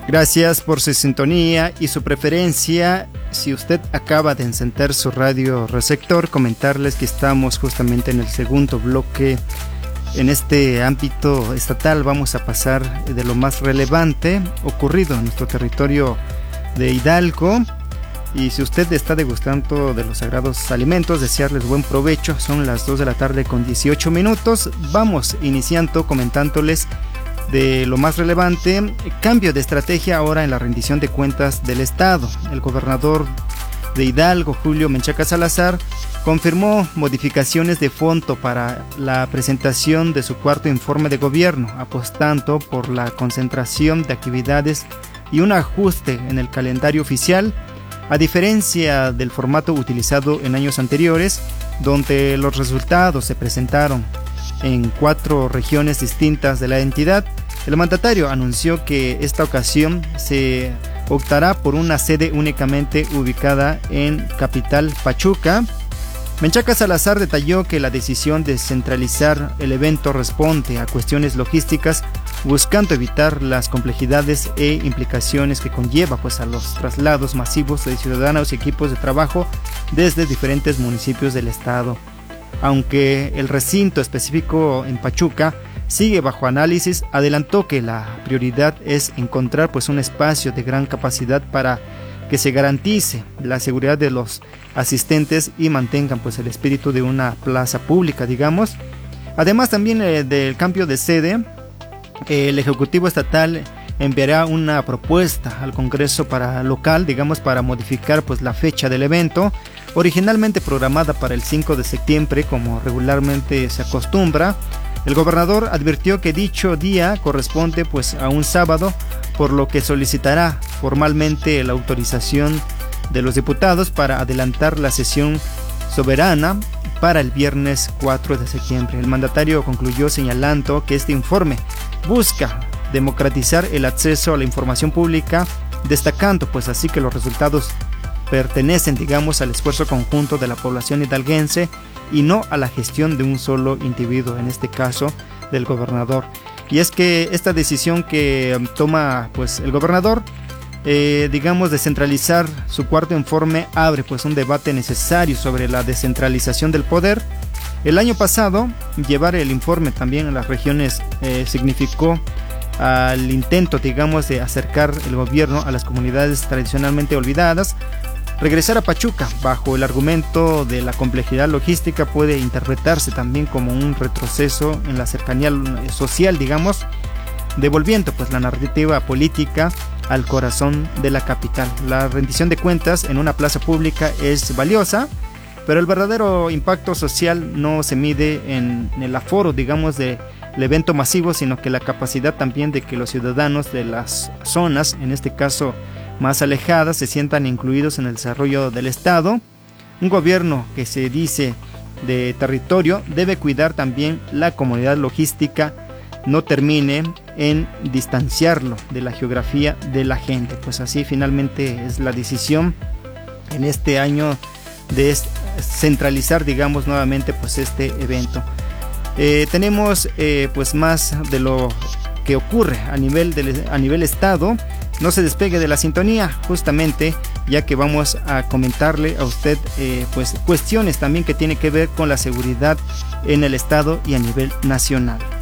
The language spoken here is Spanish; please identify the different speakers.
Speaker 1: Gracias por su sintonía y su preferencia. Si usted acaba de encender su radio receptor, comentarles que estamos justamente en el segundo bloque. En este ámbito estatal vamos a pasar de lo más relevante ocurrido en nuestro territorio de Hidalgo. Y si usted está degustando de los sagrados alimentos, desearles buen provecho. Son las 2 de la tarde con 18 minutos. Vamos iniciando comentándoles de lo más relevante, cambio de estrategia ahora en la rendición de cuentas del Estado. El gobernador de Hidalgo, Julio Menchaca Salazar, confirmó modificaciones de fondo para la presentación de su cuarto informe de gobierno, apostando por la concentración de actividades y un ajuste en el calendario oficial, a diferencia del formato utilizado en años anteriores, donde los resultados se presentaron en 4 regiones distintas de la entidad. El mandatario anunció que esta ocasión se optará por una sede únicamente ubicada en capital Pachuca. Menchaca Salazar detalló que la decisión de centralizar el evento responde a cuestiones logísticas, buscando evitar las complejidades e implicaciones que conlleva a los traslados masivos de ciudadanos y equipos de trabajo desde diferentes municipios del estado. Aunque el recinto específico en Pachuca sigue bajo análisis, adelantó que la prioridad es encontrar un espacio de gran capacidad para que se garantice la seguridad de los asistentes y mantengan el espíritu de una plaza pública, digamos. Además también del cambio de sede, el Ejecutivo Estatal enviará una propuesta al Congreso local, para modificar la fecha del evento, originalmente programada para el 5 de septiembre, como regularmente se acostumbra. El gobernador advirtió que dicho día corresponde a un sábado, por lo que solicitará formalmente la autorización de los diputados para adelantar la sesión soberana para el viernes 4 de septiembre. El mandatario concluyó señalando que este informe busca democratizar el acceso a la información pública, destacando así que los resultados pertenecen al esfuerzo conjunto de la población hidalguense y no a la gestión de un solo individuo, en este caso del gobernador. Y es que esta decisión que toma el gobernador, de centralizar su cuarto informe, abre un debate necesario sobre la descentralización del poder. El año pasado, llevar el informe también a las regiones significó al intento, de acercar el gobierno a las comunidades tradicionalmente olvidadas. Regresar a Pachuca bajo el argumento de la complejidad logística puede interpretarse también como un retroceso en la cercanía social, devolviendo la narrativa política al corazón de la capital. La rendición de cuentas en una plaza pública es valiosa, pero el verdadero impacto social no se mide en el aforo, del evento masivo, sino que la capacidad también de que los ciudadanos de las zonas, en este caso más alejadas, se sientan incluidos en el desarrollo del Estado. Un gobierno que se dice de territorio debe cuidar también la comodidad logística, no termine en distanciarlo de la geografía de la gente. Así finalmente es la decisión en este año de centralizar, nuevamente este evento. Tenemos más de lo que ocurre a nivel estado. No se despegue de la sintonía, justamente, ya que vamos a comentarle a usted cuestiones también que tienen que ver con la seguridad en el estado y a nivel nacional.